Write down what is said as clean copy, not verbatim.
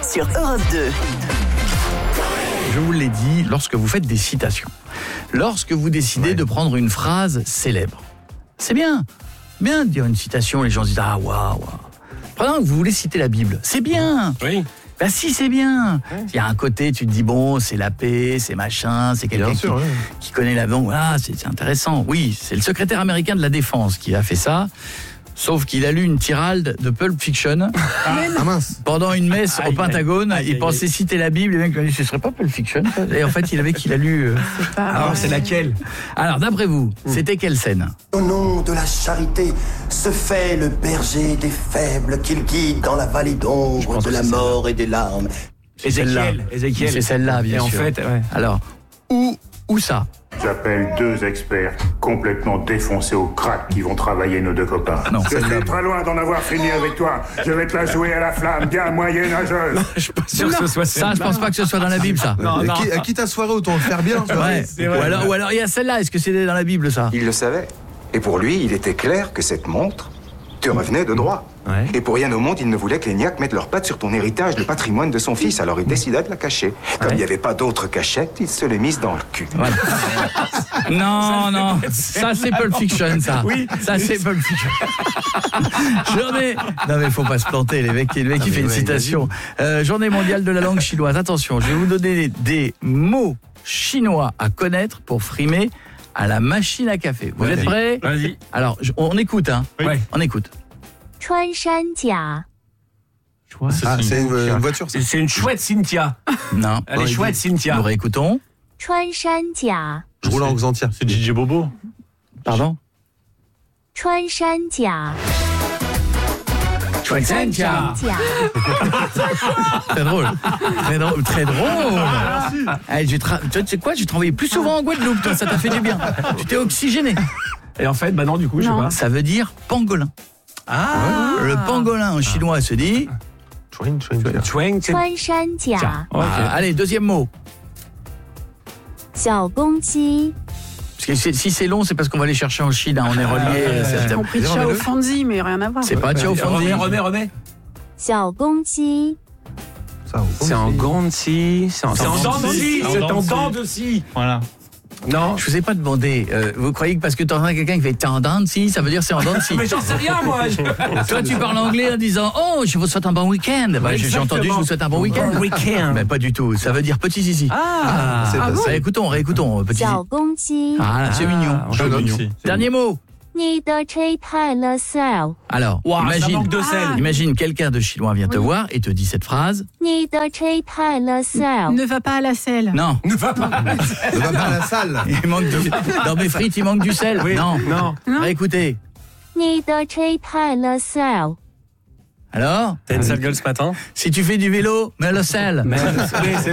sur Europe 2. Je vous l'ai dit, lorsque vous faites des citations, lorsque vous décidez de prendre une phrase célèbre, c'est bien de dire une citation, les gens se disent « Ah, waouh ». Pendant que vous voulez citer la Bible, c'est bien. Oui. Bah si, c'est bien. Il y a un côté, tu te dis, bon, c'est la paix, c'est machin, c'est quelqu'un qui connaît la langue. Voilà, c'est intéressant. Oui, c'est le secrétaire américain de la Défense qui a fait ça. Sauf qu'il a lu une tirade de Pulp Fiction pendant une messe au Pentagone. Il pensait citer la Bible. Les mecs lui ont dit, ce serait pas Pulp Fiction? Et en fait, il avait qu'il a lu... Alors, c'est laquelle? Alors, d'après vous, c'était quelle scène? Au nom de la charité, se fait le berger des faibles qu'il guide dans la vallée d'ombre de la mort et des larmes. Ézéchiel. C'est celle-là, bien sûr. Et en fait, ouais. Alors, où ça? J'appelle 2 experts complètement défoncés au crack qui vont travailler nos 2 copains. Non, je suis très loin d'en avoir fini avec toi. Je vais te la jouer à la flamme bien moyenâgeuse. Je suis pas sûr que ce soit Ça, je pense pas que ce soit dans la Bible, ça. Non. Quitte à soirée, autant le faire bien. Ouais. c'est vrai. Ou alors il y a celle-là. Est-ce que c'est dans la Bible, ça? Il le savait. Et pour lui, il était clair que cette montre te revenait de droit. Ouais. Et pour rien au monde, il ne voulait que les niaques mettent leurs pattes sur ton héritage, le patrimoine de son fils. Alors il décida de la cacher. Comme il n'y avait pas d'autre cachette, il se l'est mise dans le cul. Voilà. Non, ça c'est Pulp Fiction, ça. Oui. Ça c'est Pulp Fiction. Non mais faut pas se planter, les mecs qui fait une citation. Journée mondiale de la langue chinoise. Attention, je vais vous donner des mots chinois à connaître pour frimer à la machine à café. Vous êtes prêts? Vas-y. Alors, on écoute, hein. Ouais. On écoute. 穿山甲 c'est une voiture, ça. C'est une chouette Cynthia. Non. Elle est chouette Cynthia. Nous réécoutons. 穿山甲 Je roule en Xantia. C'est DJ Bobo. Pardon? 穿山甲 Chouette Cynthia. 甲 Très drôle. Allez, tu sais quoi, je vais travailler plus souvent en Guadeloupe, toi, ça t'a fait du bien. Tu t'es oxygéné. Et en fait, bah non, du coup, je sais pas. Ça veut dire pangolin. Le pangolin en chinois se dit... Chuang, c'est... 穿山甲 Ok. Allez, deuxième mot. 小公鸡 Parce que si c'est long, c'est parce qu'on va aller chercher en Chine, hein, on est relié. J'ai compris Chao Fanzi, mais rien à voir. C'est pas Chao Fanzi. Remets. 小公鸡 C'est en gants de scie. C'est en dents de scie. C'est en dents de scie. Voilà. Non. Je vous ai pas demandé. Vous croyez que parce que t'entends quelqu'un qui fait tendance, si, ça veut dire c'est en dents de scie. Mais j'en sais rien, moi. Toi, tu parles anglais en disant oh, je vous souhaite un bon week-end. Bah, j'ai entendu, je vous souhaite un bon week-end. Bon week-end. Mais pas du tout. Ça veut dire petit zizi. Réécoutons, petit zizi. 小公鸡 Ah, c'est mignon. Dernier mot. 你的吹太了 sell Alors, Wow, ça manque de sel. imagine quelqu'un de chinois vient te voir et te dit cette phrase. 你的吹太了 sell Ne va pas à la selle. Non. Ne va pas. Ne va pas à la salle. Il manque dans mes frites, il manque du sel. Oui. Non. Non. Écoutez. 你的吹太了 sell Alors, T'as une sale gueule ce matin? si tu fais du vélo, mets le sel. Mais